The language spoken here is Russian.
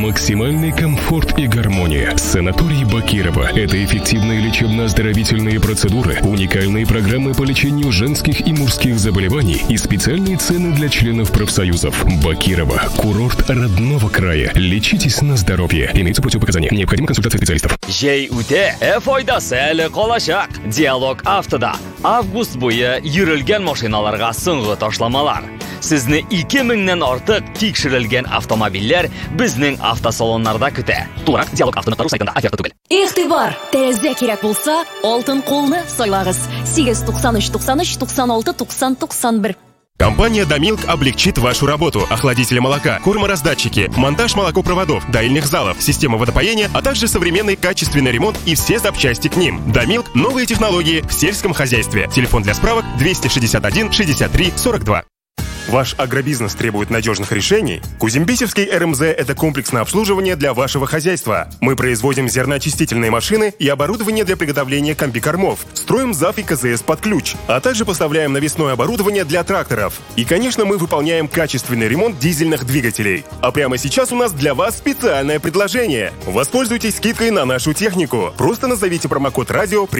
Максимальный комфорт и гармония. Санаторий Бакирова. Это эффективные лечебно-оздоровительные процедуры, уникальные программы по лечению женских и мужских заболеваний и специальные цены для членов профсоюзов. Бакирова. Курорт родного края. Лечитесь на здоровье. Имеются противопоказания. Необходима консультация специалистов. Foydasi әлі қалашақ. Диалог автода. Август бойы йөрелгән машиналарга соңгы ташламалар. Сезне 2000-нән артык тикшерелгән автомобильләр безнең автосалоннарда көтә. Тулырак Диалог автоныкта сайтында оферта түгел. Игътибар! Тәрәзә кирәк булса, алтын кулны сайлагыз. 893-93-96-90-91. Компания «Домилк» облегчит вашу работу. Охладители молока, кормораздатчики, монтаж молокопроводов, доильных залов, система водопоения, а также современный качественный ремонт и все запчасти к ним. «Домилк» — новые технологии в сельском хозяйстве. Телефон для справок 261 63 42. Ваш агробизнес требует надежных решений? Кузембисевский РМЗ – это комплексное обслуживание для вашего хозяйства. Мы производим зерноочистительные машины и оборудование для приготовления комбикормов, строим ЗАФ и КЗС под ключ, а также поставляем навесное оборудование для тракторов. И, конечно, мы выполняем качественный ремонт дизельных двигателей. А прямо сейчас у нас для вас специальное предложение. Воспользуйтесь скидкой на нашу технику. Просто назовите промокод «Радио»